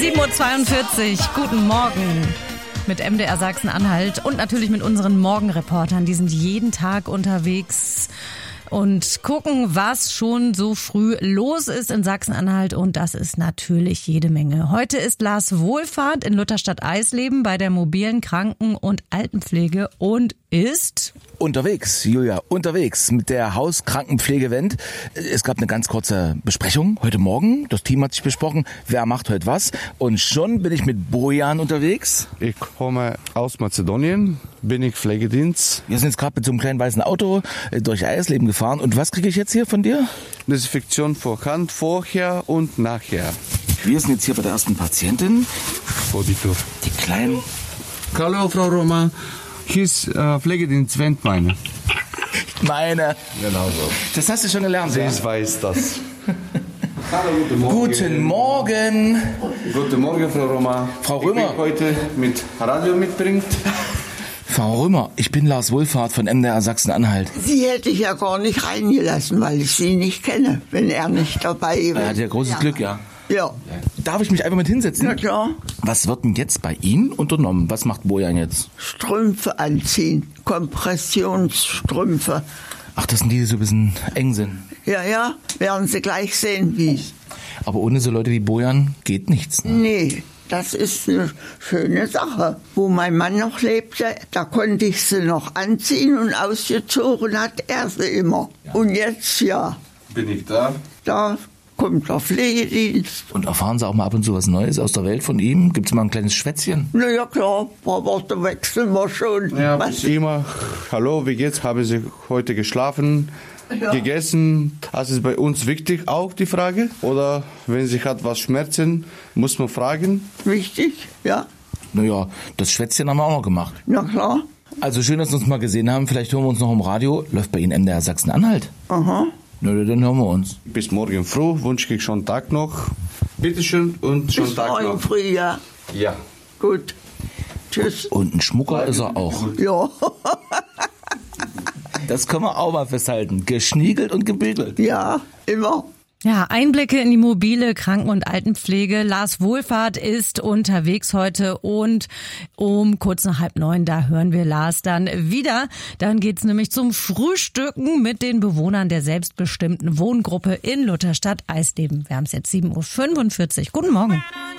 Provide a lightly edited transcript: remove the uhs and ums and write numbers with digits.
7:42 Uhr, guten Morgen mit MDR Sachsen-Anhalt und natürlich mit unseren Morgenreportern. Die sind jeden Tag unterwegs und gucken, was schon so früh los ist in Sachsen-Anhalt, und das ist natürlich jede Menge. Heute ist Lars Wohlfahrt in Lutherstadt-Eisleben bei der mobilen Kranken- und Altenpflege und ist unterwegs, Julia, unterwegs mit der Hauskrankenpflegewend. Es gab eine ganz kurze Besprechung heute Morgen. Das Team hat sich besprochen, wer macht heute was. Und schon bin ich mit Bojan unterwegs. Ich komme aus Mazedonien, bin ich Pflegedienst. Wir sind jetzt gerade mit so einem kleinen weißen Auto durch Eisleben gefahren. Und was kriege ich jetzt hier von dir? Desinfektion vor Hand, vorher und nachher. Wir sind jetzt hier bei der ersten Patientin. Vor die Tür. Die kleinen. Hallo, Frau Roma. Hier ist Pflegedienst Wendmeine. Meine. Genau so. Das hast du schon gelernt, ja? Ich weiß das. Hallo, guten Morgen. Guten Morgen. Guten Morgen, Frau Roma. Frau Römer. Ich bin heute mit Radio mitbringt. Frau Römer, ich bin Lars Wohlfahrt von MDR Sachsen-Anhalt. Sie hätte ich ja gar nicht reingelassen, weil ich Sie nicht kenne, wenn er nicht dabei wäre. Er hat ja großes Glück, ja. Ja. Darf ich mich einfach mit hinsetzen? Na klar. Was wird denn jetzt bei Ihnen unternommen? Was macht Bojan jetzt? Strümpfe anziehen, Kompressionsstrümpfe. Ach, das sind die, die so ein bisschen eng sind. Ja, werden Sie gleich sehen, wie. Aber ohne so Leute wie Bojan geht nichts. Ne? Nee, das ist eine schöne Sache. Wo mein Mann noch lebte, da konnte ich sie noch anziehen und ausgezogen hat er sie immer. Ja. Und jetzt, ja. Bin ich da? Da kommt der Pflegedienst. Und erfahren Sie auch mal ab und zu was Neues aus der Welt von ihm? Gibt es mal ein kleines Schwätzchen? Na ja, klar, paar Worte wechseln wir schon. Ja, was? Immer, hallo, wie geht's? Haben Sie heute geschlafen, gegessen? Das ist bei uns wichtig, auch die Frage. Oder wenn sich hat was Schmerzen, muss man fragen. Wichtig, ja. Naja, das Schwätzchen haben wir auch noch gemacht. Na klar. Also schön, dass Sie uns mal gesehen haben. Vielleicht hören wir uns noch im Radio. Läuft bei Ihnen MDR Sachsen-Anhalt? Aha. Na, dann hören wir uns. Bis morgen früh wünsche ich schon Tag noch. Bitteschön und schon Tag noch. Bis morgen früh, ja. Ja. Gut. Tschüss. Und ein Schmucker ist er auch. Ja. Das können wir auch mal festhalten. Geschniegelt und gebügelt. Ja, immer. Ja, Einblicke in die mobile Kranken- und Altenpflege. Lars Wohlfahrt ist unterwegs heute und um kurz nach 8:30, da hören wir Lars dann wieder. Dann geht's nämlich zum Frühstücken mit den Bewohnern der selbstbestimmten Wohngruppe in Lutherstadt-Eisleben. Wir haben es jetzt 7:45 Uhr. Guten Morgen.